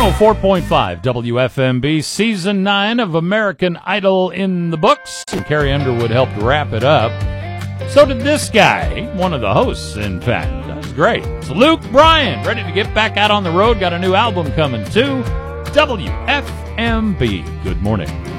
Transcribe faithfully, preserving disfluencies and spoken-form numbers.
oh four point five W F M B, Season nine of American Idol in the books. And Carrie Underwood helped wrap it up. So did this guy, one of the hosts, in fact. That's great. It's Luke Bryan, ready to get back out on the road. Got a new album coming, too. W F M B. Good morning.